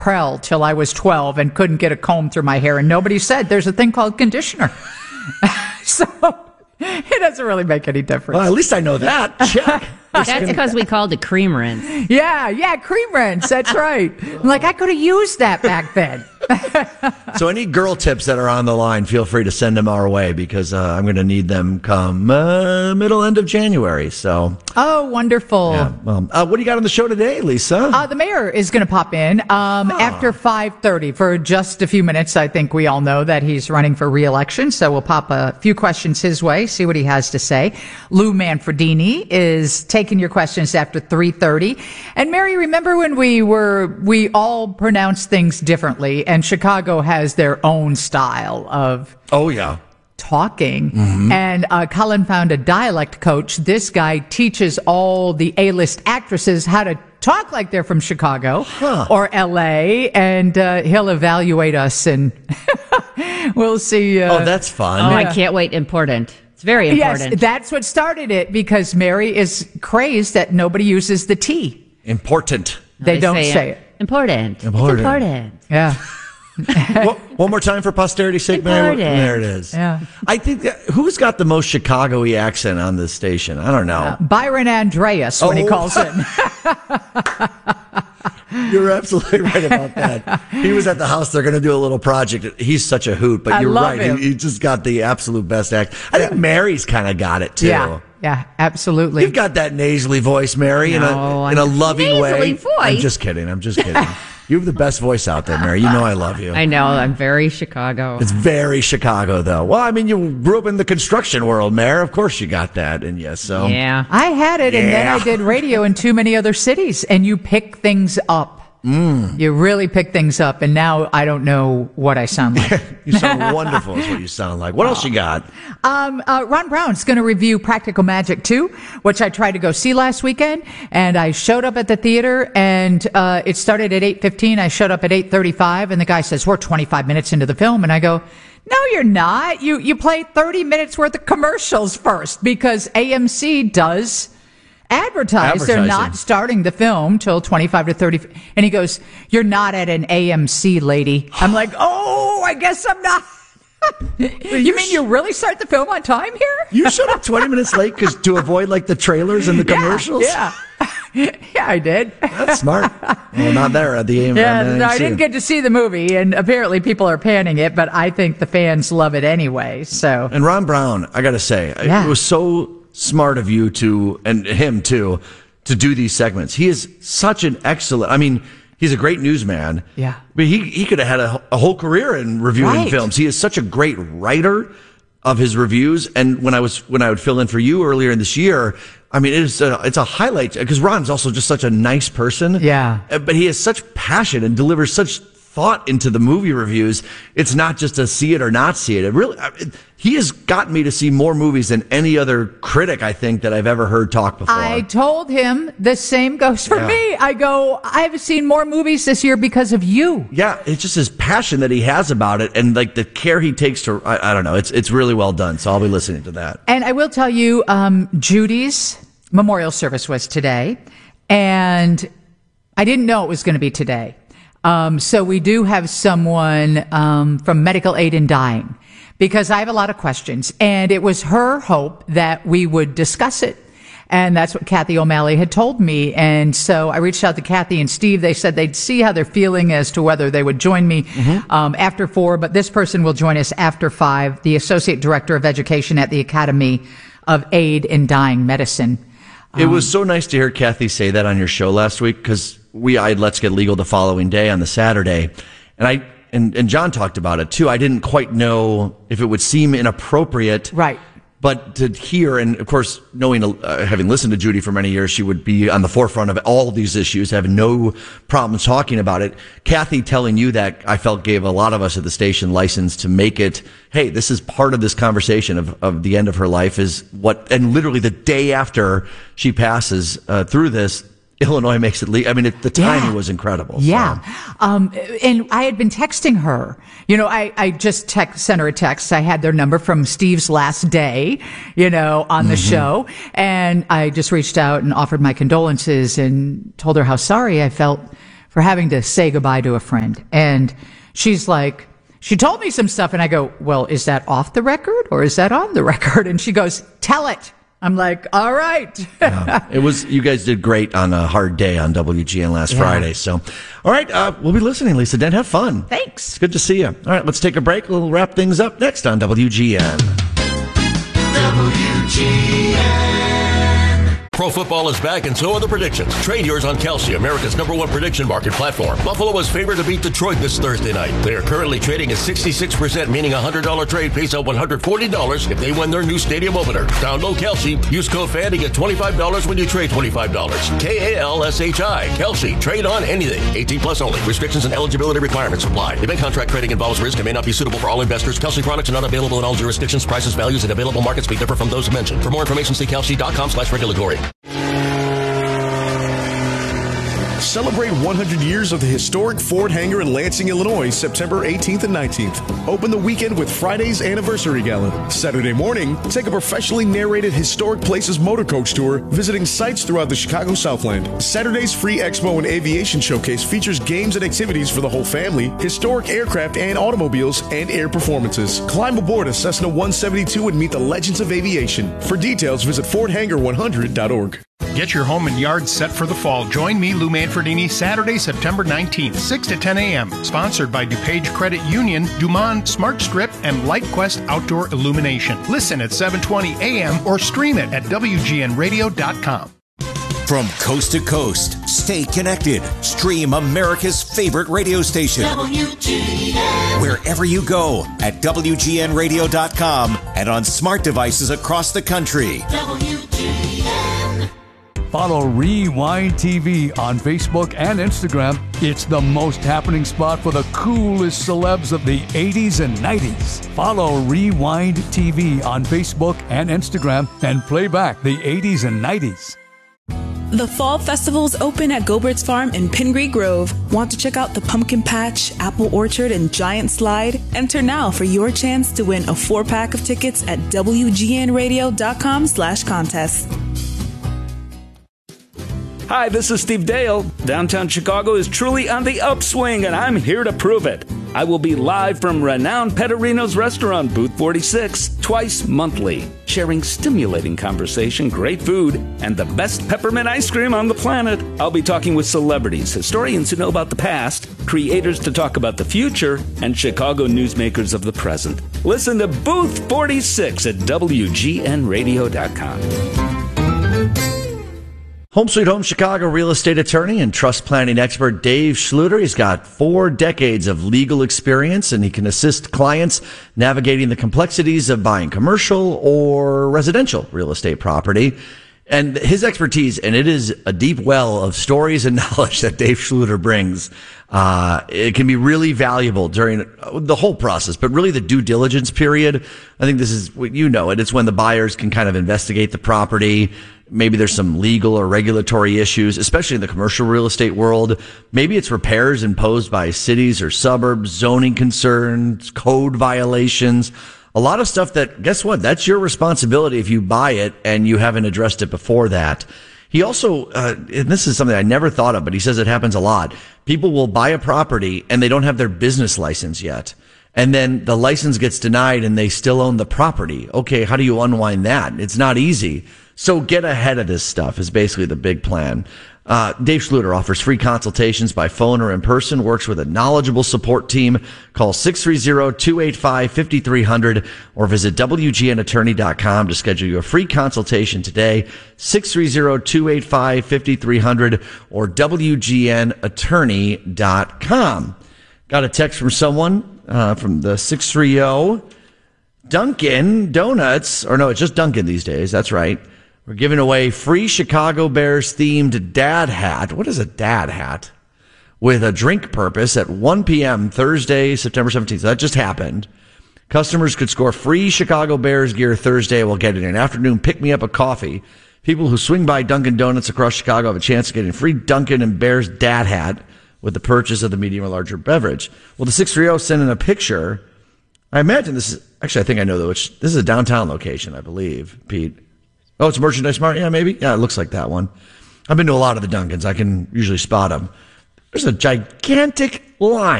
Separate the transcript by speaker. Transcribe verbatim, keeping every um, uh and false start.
Speaker 1: Prell till I was twelve and couldn't get a comb through my hair, and nobody said there's a thing called conditioner. So it doesn't really make any difference.
Speaker 2: Well, at least I know that. Check.
Speaker 3: That's because we called it cream rinse.
Speaker 1: Yeah, yeah, cream rinse. That's right. I'm like, I could have used that back then.
Speaker 2: So any girl tips that are on the line, feel free to send them our way because uh, I'm going to need them come uh, middle end of January. So,
Speaker 1: oh, wonderful.
Speaker 2: yeah. Well, uh, what do you got on the show today, Lisa?
Speaker 1: Uh, the mayor is going to pop in um,
Speaker 2: Ah.
Speaker 1: after five thirty for just a few minutes. I think we all know that he's running for re-election, so we'll pop a few questions his way, see what he has to say. Lou Manfredini is taking your questions after three thirty. And Mary, remember when we were, we all pronounced things differently, and Chicago has their own style of
Speaker 2: Oh, yeah.
Speaker 1: talking.
Speaker 2: Mm-hmm.
Speaker 1: And uh, Colin found a dialect coach. This guy teaches all the A-list actresses how to talk like they're from Chicago
Speaker 2: Huh.
Speaker 1: or L A, and uh, he'll evaluate us, and we'll see. Uh,
Speaker 2: Oh, that's fun.
Speaker 3: Oh,
Speaker 1: Yeah.
Speaker 3: I can't wait. Important. It's very important.
Speaker 1: yes, that's what started it, because Mary is crazed that nobody uses the T.
Speaker 2: Important.
Speaker 1: They don't say it.
Speaker 3: Important.
Speaker 2: Important.
Speaker 3: It's important.
Speaker 1: Yeah.
Speaker 2: One one more time for posterity's sake, Mary.
Speaker 3: Important.
Speaker 2: There it is.
Speaker 1: Yeah.
Speaker 2: I think that, who's got the most Chicago-y accent on this station? I don't know.
Speaker 1: Byron Andreas when he
Speaker 2: Oh.
Speaker 1: calls in.
Speaker 2: You're absolutely right about that. He was at the house. They're going to do a little project. He's such a hoot, but
Speaker 1: I
Speaker 2: you're
Speaker 1: love
Speaker 2: right.
Speaker 1: him.
Speaker 2: He, he just got the absolute best act. I think Mary's kind of got it too.
Speaker 1: Yeah. Yeah, absolutely.
Speaker 2: You've got that nasally voice, Mary, in
Speaker 3: No,
Speaker 2: a in a
Speaker 3: I'm-
Speaker 2: loving way.
Speaker 3: Nasally voice?
Speaker 2: I'm just kidding. I'm just kidding. You have the best voice out there, Mary. You know I love you.
Speaker 3: I know. I'm very Chicago.
Speaker 2: It's very Chicago, though. Well, I mean, you grew up in the construction world, Mayor. Of course you got that. And yes, so.
Speaker 3: Yeah.
Speaker 1: I had it, and then
Speaker 2: Yeah.
Speaker 1: I did radio in too many other cities, and you pick things up. Mm. You really pick things up, and now I don't know what I sound like.
Speaker 2: You sound wonderful is what you sound like. What else you got?
Speaker 1: um, uh, Ron Brown's going to review Practical Magic two, which I tried to go see last weekend, and I showed up at the theater, and uh, it started at eight fifteen. I showed up at eight thirty-five, and the guy says, we're twenty-five minutes into the film, and I go, no, you're not. You, you play thirty minutes worth of commercials first, because A M C does advertise. They're
Speaker 2: Advertising.
Speaker 1: not starting the film till twenty-five to thirty. And he goes, you're not at an A M C, lady. I'm like, oh, I guess I'm not. You mean you really start the film on time here?
Speaker 2: You showed up twenty minutes late because to avoid like the trailers and the commercials.
Speaker 1: Yeah. Yeah, yeah I did.
Speaker 2: That's smart. Well, not there at the A M C.
Speaker 1: Yeah, no, I didn't get to see the movie, and apparently people are panning it, but I think the fans love it anyway. So,
Speaker 2: And Ron Brown, I got to say,
Speaker 1: Yeah.
Speaker 2: it was so smart of you to, and him too, to do these segments. He is such an excellent, I mean, he's a great newsman.
Speaker 1: Yeah.
Speaker 2: But he, he could have had a, a whole career in reviewing
Speaker 1: Right.
Speaker 2: films. He is such a great writer of his reviews. And when I was, when I would fill in for you earlier in this year, I mean, it is a, it's a highlight because Ron's also just such a nice person.
Speaker 1: Yeah.
Speaker 2: Uh, But he has such passion and delivers such thought into the movie reviews. It's not just a see it or not see it. It really, I- it, he has gotten me to see more movies than any other critic, I think, that I've ever heard talk before.
Speaker 1: I told him the same goes for
Speaker 2: Yeah.
Speaker 1: me. I go, I've seen more movies this year because of you.
Speaker 2: yeah, it's just his passion that he has about it and like the care he takes to, I, I don't know, it's, it's really well done. So I'll be listening to that.
Speaker 1: And I will tell you, um, Judy's memorial service was today, and I didn't know it was going to be today. Um, so we do have someone um, from Medical Aid in Dying, because I have a lot of questions, and it was her hope that we would discuss it. And that's what Kathy O'Malley had told me. And so I reached out to Kathy and Steve. They said they'd see how they're feeling as to whether they would join me um, after four. But this person will join us after five, the Associate Director of Education at the Academy of Aid in Dying Medicine.
Speaker 2: It was so nice to hear Kathy say that on your show last week because we I had Let's Get Legal the following day on the Saturday, and I and, and John talked about it too. I didn't quite know if it would seem inappropriate,
Speaker 1: Right.
Speaker 2: But to hear, and of course, knowing, uh, having listened to Judy for many years, she would be on the forefront of all of these issues, having no problems talking about it. Kathy telling you that, I felt gave a lot of us at the station license to make it, hey, this is part of this conversation of, of the end of her life is what, and literally the day after she passes uh, through this, Illinois makes it legal. I mean, it, the timing
Speaker 1: Yeah.
Speaker 2: was incredible.
Speaker 1: Yeah.
Speaker 2: So.
Speaker 1: Um, and I had been texting her. You know, I, I just text, sent her a text. I had their number from Steve's last day, you know, on the
Speaker 2: Mm-hmm.
Speaker 1: show. And I just reached out and offered my condolences and told her how sorry I felt for having to say goodbye to a friend. And she's like, she told me some stuff, and I go, well, is that off the record or is that on the record? And she goes, tell it. I'm like, all right.
Speaker 2: Yeah, it was, you guys did great on a hard day on W G N last yeah. Friday. So, all right, uh, we'll be listening, Lisa Dent. Have fun.
Speaker 1: Thanks.
Speaker 2: It's good to see you. All right, let's take a break. We'll wrap things up next on W G N.
Speaker 4: W G N.
Speaker 5: Pro football is back, and so are the predictions. Trade yours on Kalshi, America's number one prediction market platform. Buffalo is favored to beat Detroit this Thursday night. They are currently trading at sixty-six percent, meaning a one hundred dollars trade pays out one hundred forty dollars if they win their new stadium opener. Download Kalshi. Use code F A N to get twenty-five dollars when you trade twenty-five dollars. K A L S H I. Kalshi. Trade on anything. eighteen plus only. Restrictions and eligibility requirements apply. Event contract trading involves risk and may not be suitable for all investors. Kalshi products are not available in all jurisdictions. Prices, values, and available markets may differ from those mentioned. For more information, see kalshi.com slash regulatory.
Speaker 6: Celebrate one hundred years of the historic Ford hangar in Lansing, Illinois, September eighteenth and nineteenth. Open the weekend with Friday's Anniversary Gala. Saturday morning, take a professionally narrated Historic Places motor coach tour, visiting sites throughout the Chicago Southland. Saturday's free Expo and Aviation Showcase features games and activities for the whole family, historic aircraft and automobiles, and air performances. Climb aboard a Cessna one seventy-two and meet the legends of aviation. For details, visit ford hangar one hundred dot org.
Speaker 7: Get your home and yard set for the fall. Join me, Lou Manfredini, Saturday, September nineteenth, six to ten a.m. Sponsored by DuPage Credit Union, Dumont Smart Strip, and LightQuest Outdoor Illumination. Listen at seven twenty a.m. or stream it at W G N radio dot com.
Speaker 8: From coast to coast, stay connected. Stream America's favorite radio station.
Speaker 4: W G N.
Speaker 8: Wherever you go at W G N radio dot com and on smart devices across the country.
Speaker 4: W G N.
Speaker 9: Follow Rewind T V on Facebook and Instagram. It's the most happening spot for the coolest celebs of the eighties and nineties. Follow Rewind T V on Facebook and Instagram and play back the eighties and nineties.
Speaker 10: The Fall Festival's open at Gobert's Farm in Pingree Grove. Want to check out the Pumpkin Patch, Apple Orchard, and Giant Slide? Enter now for your chance to win a four-pack of tickets at W G N radio dot com slash contest.
Speaker 11: Hi, this is Steve Dale. Downtown Chicago is truly on the upswing, and I'm here to prove it. I will be live from renowned Pettorino's restaurant, Booth forty-six, twice monthly, sharing stimulating conversation, great food, and the best peppermint ice cream on the planet. I'll be talking with celebrities, historians who know about the past, creators to talk about the future, and Chicago newsmakers of the present. Listen to Booth forty-six at W G N radio dot com.
Speaker 2: Home Sweet Home Chicago real estate attorney and trust planning expert Dave Schluter. He's got four decades of legal experience, and he can assist clients navigating the complexities of buying commercial or residential real estate property. And his expertise, and it is a deep well of stories and knowledge that Dave Schluter brings. Uh, it can be really valuable during the whole process, but really the due diligence period. I think this is, you know it, it's when the buyers can kind of investigate the property. Maybe there's some legal or regulatory issues, especially in the commercial real estate world. Maybe it's repairs imposed by cities or suburbs, zoning concerns, code violations. A lot of stuff that, guess what? That's your responsibility if you buy it and you haven't addressed it before that. He also, uh, and this is something I never thought of, but he says it happens a lot. People will buy a property and they don't have their business license yet. And then the license gets denied and they still own the property. Okay, how do you unwind that? It's not easy. So get ahead of this stuff is basically the big plan. Uh, Dave Schluter offers free consultations by phone or in person, works with a knowledgeable support team. Call six three zero, two eight five, five three zero zero or visit W G N attorney dot com to schedule your free consultation today. six three zero, two eight five, five three zero zero or W G N attorney dot com. Got a text from someone uh, from the six three zero. Dunkin' Donuts, or no, it's just Dunkin' these days. That's right. We're giving away free Chicago Bears themed dad hat. What is a dad hat? With a drink purpose at one p.m. Thursday, September seventeenth. So that just happened. Customers could score free Chicago Bears gear Thursday while getting an afternoon pick-me-up of coffee. People who swing by Dunkin' Donuts across Chicago have a chance of getting free Dunkin' and Bears dad hat with the purchase of the medium or larger beverage. Well, the six three zero sent in a picture. I imagine this is, actually, I think I know which, this is a downtown location, I believe, Pete. Oh, it's Merchandise Mart? Yeah, maybe. Yeah, it looks like that one. I've been to a lot of the Dunkins. I can usually spot them. There's a gigantic line